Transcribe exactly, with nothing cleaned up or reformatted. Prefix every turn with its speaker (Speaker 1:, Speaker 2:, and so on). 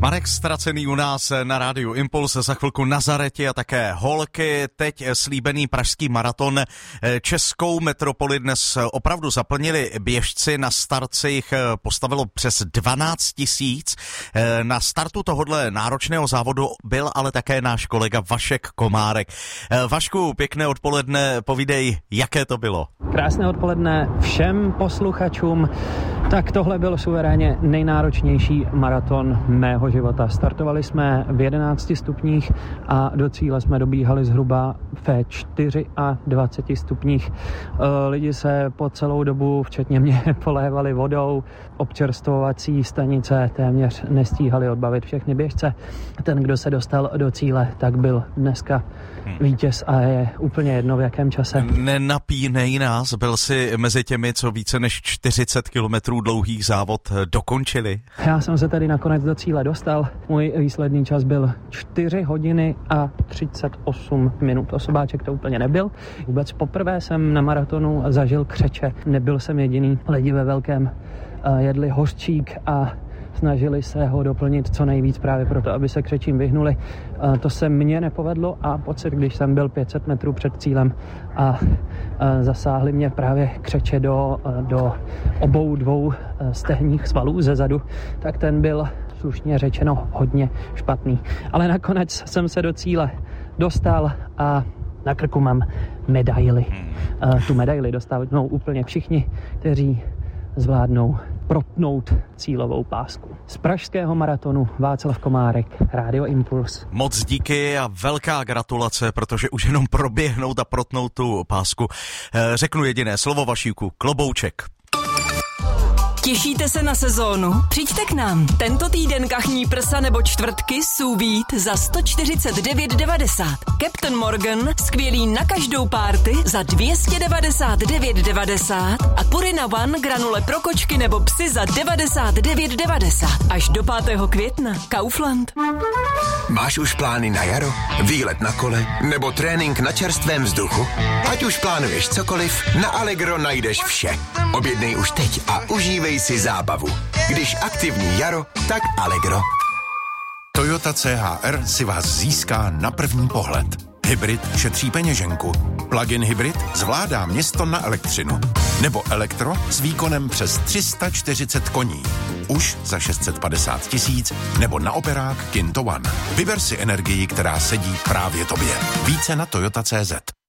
Speaker 1: Marek Ztracený u nás na rádiu Impuls, za chvilku Nazareti a také holky. Teď slíbený pražský maraton. Českou metropoli dnes opravdu zaplnili běžci, na start se jich postavilo přes dvanáct tisíc. Na startu tohodle náročného závodu byl ale také náš kolega Vašek Komárek. Vašku, pěkné odpoledne, povídej, jaké to bylo?
Speaker 2: Krásné odpoledne všem posluchačům. Tak tohle byl suverénně nejnáročnější maraton mého života. Startovali jsme v jedenácti stupních a do cíle jsme dobíhali zhruba ve dvaceti čtyřech stupních. Lidi se po celou dobu, včetně mě, polévali vodou. Občerstvovací stanice téměř nestíhali odbavit všechny běžce. Ten, kdo se dostal do cíle, tak byl dneska vítěz a je úplně jedno, v jakém čase.
Speaker 1: Nenapínej nás, byl jsi mezi těmi, co více než čtyřicet kilometrů dlouhých závod dokončili?
Speaker 2: Já jsem se tady nakonec do cíle dostal. Můj výsledný čas byl čtyři hodiny a třicet osm minut. Osobáček to úplně nebyl. Vůbec poprvé jsem na maratonu zažil křeče. Nebyl jsem jediný. Lidi ve velkém jedli hořčík a snažili se ho doplnit co nejvíc právě proto, aby se křečím vyhnuli. To se mně nepovedlo a pocit, když jsem byl pět set metrů před cílem a zasáhli mě právě křeče do, do obou dvou stehních svalů ze zadu, tak ten byl slušně řečeno hodně špatný. Ale nakonec jsem se do cíle dostal a na krku mám medaili. Tu medaili dostávají úplně všichni, kteří zvládnou propnout cílovou pásku. Z pražského maratonu Václav Komárek, Rádio Impuls.
Speaker 1: Moc díky a velká gratulace, protože už jenom proběhnout a protnout tu pásku. Řeknu jediné slovo, Vašíku, klobouček.
Speaker 3: Těšíte se na sezónu? Přijďte k nám. Tento týden kachní prsa nebo čtvrtky sous-vide za sto čtyřicet devět devadesát. Captain Morgan, skvělý na každou párty za dvě stě devadesát devět devadesát a Purina One granule pro kočky nebo psy za devadesát devět devadesát. Až do pátého května. Kaufland.
Speaker 4: Máš už plány na jaro? Výlet na kole? Nebo trénink na čerstvém vzduchu? Ať už plánuješ cokoliv, na Allegro najdeš vše. Objednej už teď a užívej si zábavu. Když aktivní jaro, tak Allegro.
Speaker 5: Toyota C H R si vás získá na první pohled. Hybrid šetří peněženku. Plug-in hybrid zvládá město na elektřinu. Nebo elektro s výkonem přes tři sta čtyřicet koní. Už za šest set padesát tisíc, nebo na operák Kinto One. Vyber si energii, která sedí právě tobě. Více na Toyota tečka cé zet.